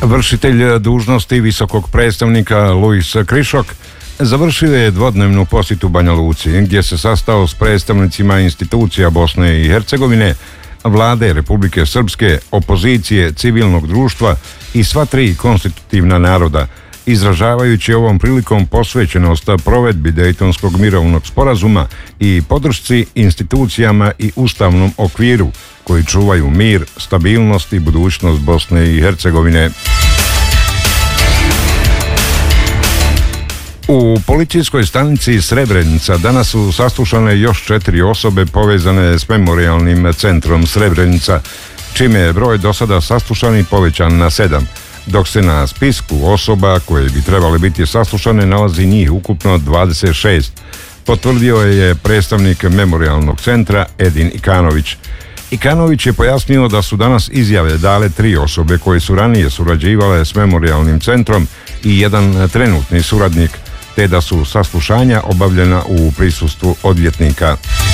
Vršitelj dužnosti visokog predstavnika Luis Krišok završio je dvodnevnu posjetu Banja Luci, gdje se sastao s predstavnicima institucija Bosne i Hercegovine, vlade Republike Srpske, opozicije, civilnog društva i sva tri konstitutivna naroda, izražavajući ovom prilikom posvećenost provedbi Dejtonskog mirovnog sporazuma i podršci institucijama i ustavnom okviru koji čuvaju mir, stabilnost i budućnost Bosne i Hercegovine. U policijskoj stanici Srebrenica danas su saslušane još 4 osobe povezane s Memorijalnim centrom Srebrenica, čime je broj do sada saslušanih povećan na 7, dok se na spisku osoba koje bi trebale biti saslušane nalazi njih ukupno 26, potvrdio je predstavnik Memorijalnog centra Edin Ikanović. Ikanović je pojasnio da su danas izjave dale 3 osobe koje su ranije surađivale s Memorijalnim centrom i jedan trenutni suradnik, te da su saslušanja obavljena u prisustvu odvjetnika.